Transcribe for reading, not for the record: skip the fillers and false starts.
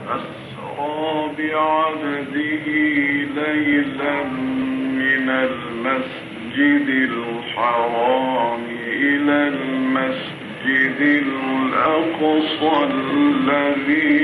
أسرى بعبده ليلا من المسجد الحرام إلى المسجد الأقصى الذي